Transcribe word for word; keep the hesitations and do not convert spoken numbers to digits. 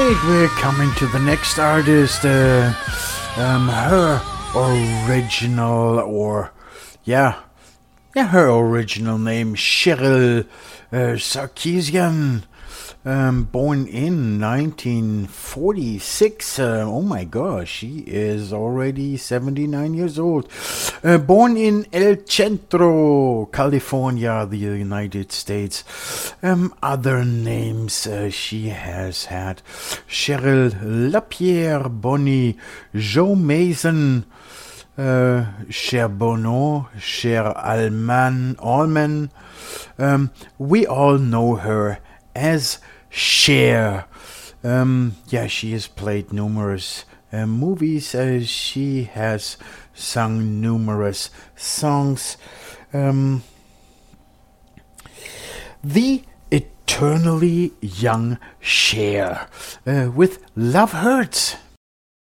right, we're coming to the next artist. Uh, um, her original, or yeah, yeah, her original name, Cheryl uh, Sarkisian. Um, born in nineteen forty-six. Uh, oh my gosh, she is already seventy-nine years old. Uh, born in El Centro, California, the United States. Um, other names uh, she has had: Cheryl Lapierre Bonny, Joe Mason, uh, Cher Bono, Cher Allman. Allman. Um, we all know her as Cher. Um, yeah, she has played numerous uh, movies. Uh, she has sung numerous songs. Um, the eternally young Cher uh, with Love Hurts.